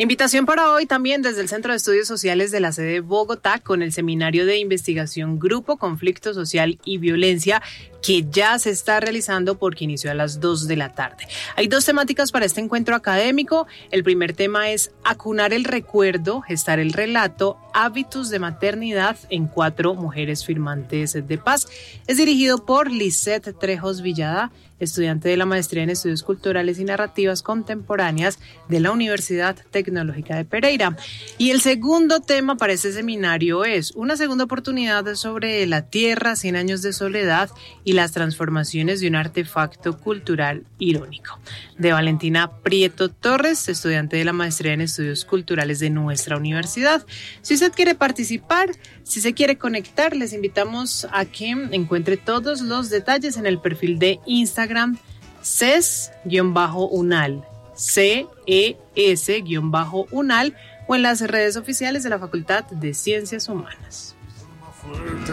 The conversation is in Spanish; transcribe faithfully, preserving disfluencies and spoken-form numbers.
Invitación para hoy también desde el Centro de Estudios Sociales de la sede de Bogotá con el seminario de investigación Grupo, Conflicto Social y Violencia, que ya se está realizando porque inició a las dos de la tarde. Hay dos temáticas para este encuentro académico. El primer tema es acunar el recuerdo, gestar el relato, hábitos de maternidad en cuatro mujeres firmantes de paz. Es dirigido por Lisette Trejos Villada, estudiante de la maestría en Estudios Culturales y Narrativas Contemporáneas de la Universidad Tecnológica de Pereira. Y el segundo tema para este seminario es una segunda oportunidad sobre la tierra, cien años de soledad y las transformaciones de un artefacto cultural irónico, de Valentina Prieto Torres, estudiante de la maestría en Estudios Culturales de nuestra universidad. Si usted quiere participar, si se quiere conectar, les invitamos a que encuentre todos los detalles en el perfil de Instagram C E S-Unal, C E S-Unal, o en las redes oficiales de la Facultad de Ciencias Humanas.